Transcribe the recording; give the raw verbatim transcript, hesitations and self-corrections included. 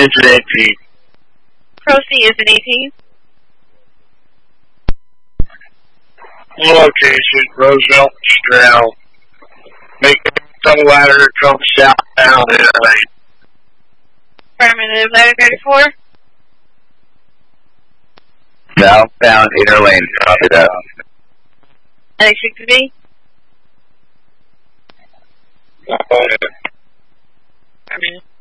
Engine eighteen. Proceed is an eighteen. Location, Roosevelt, Stroud. Make the ladder come southbound in a lane. Affirmative, ladder thirty-four. Southbound inner lane, copy that. Alex six B. Uh, Affirmative.